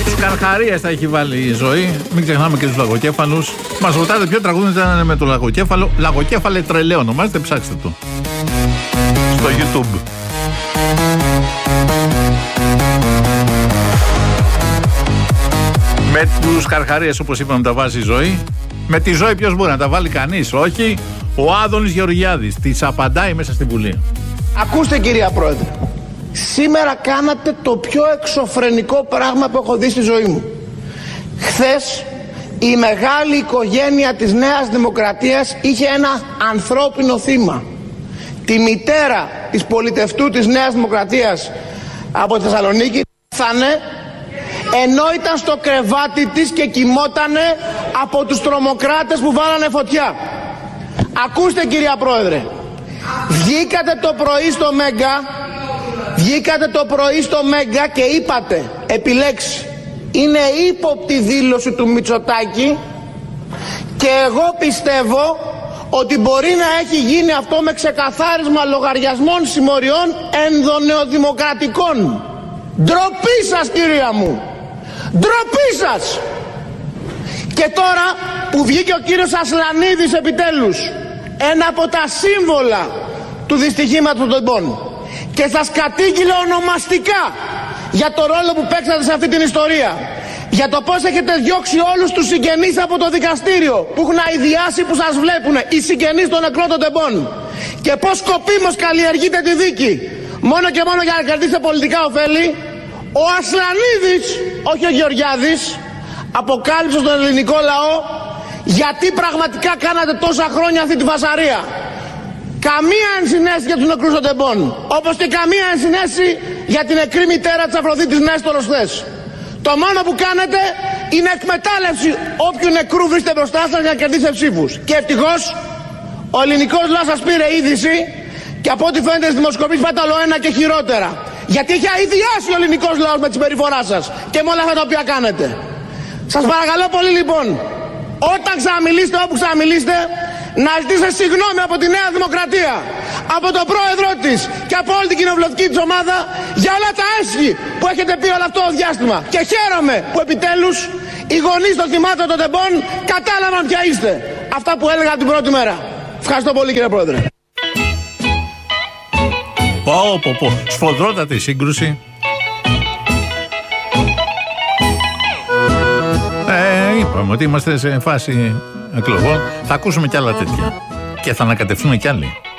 Τους Καρχαρίες θα έχει βάλει η Ζωή. Μην ξεχνάμε και τους Λαγοκέφαλους. Μας ρωτάτε ποιο τραγούδι ήταν με το Λαγοκέφαλο. Λαγοκέφαλε τρελέ ονομάζεται, ψάξτε το στο YouTube. Με τους Καρχαρίες, όπως είπαμε, τα βάζει η Ζωή. Με τη Ζωή ποιος μπορεί να τα βάλει? Κανείς. Όχι. Ο Άδωνης Γεωργιάδης της απαντάει μέσα στην Βουλή. Ακούστε, κυρία Πρόεδρε. Σήμερα κάνατε το πιο εξωφρενικό πράγμα που έχω δει στη ζωή μου. Χθες η μεγάλη οικογένεια της Νέας Δημοκρατίας είχε ένα ανθρώπινο θύμα. Τη μητέρα της πολιτευτού της Νέας Δημοκρατίας από τη Θεσσαλονίκη πέθανε ενώ ήταν στο κρεβάτι της και κοιμότανε από τους τρομοκράτες που βάλανε φωτιά. Ακούστε, κυρία Πρόεδρε, βγήκατε το πρωί στο Μέγκα και είπατε επιλέξει είναι ύποπτη δήλωση του Μητσοτάκη και εγώ πιστεύω ότι μπορεί να έχει γίνει αυτό με ξεκαθάρισμα λογαριασμών συμμοριών ενδονεοδημοκρατικών. Ντροπή σας, κυρία μου, ντροπή σας. Και τώρα που βγήκε ο κύριος Ασλανίδης επιτέλους, ένα από τα σύμβολα του δυστυχήματος των Τεμπών, και σας κατήγγειλε ονομαστικά για το ρόλο που παίξατε σε αυτή την ιστορία, για το πώς έχετε διώξει όλους τους συγγενείς από το δικαστήριο που έχουν αηδιάσει που σας βλέπουν, οι συγγενείς των νεκρών των Τεμπών, και πώς σκοπίμως καλλιεργείτε τη δίκη μόνο και μόνο για να κερδίσετε πολιτικά ωφέλη. Ο Ασλανίδης, όχι ο Γεωργιάδης, αποκάλυψε στον ελληνικό λαό γιατί πραγματικά κάνατε τόσα χρόνια αυτή τη φασαρία. Καμία ενσυναίσθηση για τους νεκρούς των Τεμπών, όπως και καμία ενσυναίσθηση για την νεκρή μητέρα της Αφροδίτης Νέστορος χθες. Το μόνο που κάνετε είναι εκμετάλλευση όποιου νεκρού βρίσκεται μπροστά σας για να κερδίσετε ψήφους. Και ευτυχώς ο ελληνικός λαός σας πήρε είδηση και από ό,τι φαίνεται στις δημοσκοπήσεις πάτε όλο ένα και χειρότερα. Γιατί έχει αηδιάσει ο ελληνικός λαός με τη συμπεριφορά σας και με όλα αυτά τα οποία κάνετε. Σας παρακαλώ πολύ λοιπόν, όταν ξαναμιλήσετε, όπου ξαναμιλήσετε, να ζητήσετε συγγνώμη από τη Νέα Δημοκρατία, από τον πρόεδρό της και από όλη την κοινοβουλευτική της ομάδα για όλα τα έσχη που έχετε πει όλο αυτό το διάστημα. Και χαίρομαι που επιτέλους οι γονείς των θυμάτων των Τεμπών κατάλαβαν ποια είστε. Αυτά που έλεγα την πρώτη μέρα. Ευχαριστώ πολύ, κύριε Πρόεδρε. Σφοδρότατη σύγκρουση. Είπαμε ότι είμαστε σε φάση εκλογών. Θα ακούσουμε κι άλλα τέτοια. Και θα ανακατευτούν κι άλλοι.